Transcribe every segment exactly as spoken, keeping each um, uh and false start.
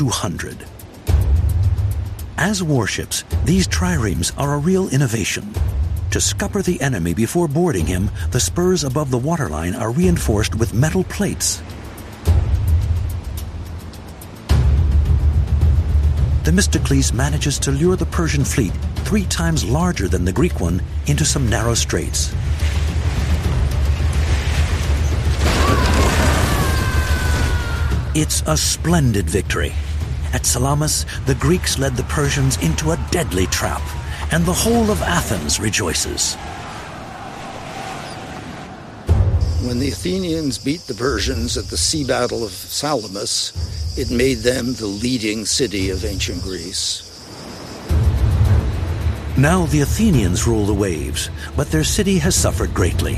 two hundred. As warships, these triremes are a real innovation. To scupper the enemy before boarding him, the spurs above the waterline are reinforced with metal plates. Themistocles manages to lure the Persian fleet, three times larger than the Greek one, into some narrow straits. It's a splendid victory. At Salamis, the Greeks led the Persians into a deadly trap, and the whole of Athens rejoices. When the Athenians beat the Persians at the sea battle of Salamis, it made them the leading city of ancient Greece. Now the Athenians rule the waves, but their city has suffered greatly.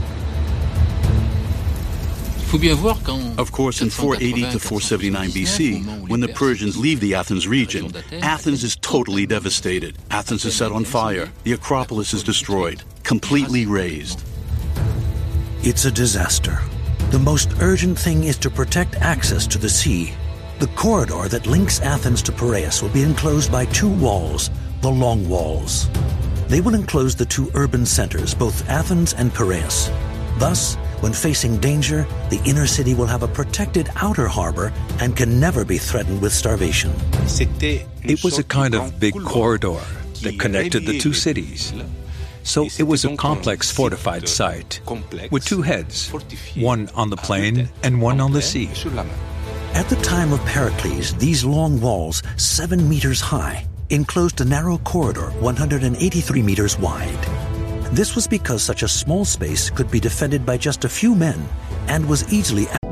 Of course, in four eighty to four seventy-nine B C, when the Persians leave the Athens region, Athens is totally devastated. Athens is set on fire. The Acropolis is destroyed, completely razed. It's a disaster. The most urgent thing is to protect access to the sea. The corridor that links Athens to Piraeus will be enclosed by two walls, the Long Walls. They will enclose the two urban centers, both Athens and Piraeus. Thus, when facing danger, the inner city will have a protected outer harbor and can never be threatened with starvation. It was a kind of big corridor that connected the two cities. So it was a complex fortified site with two heads, one on the plain and one on the sea. At the time of Pericles, these long walls, seven meters high, enclosed a narrow corridor one hundred eighty-three meters wide. This was because such a small space could be defended by just a few men and was easily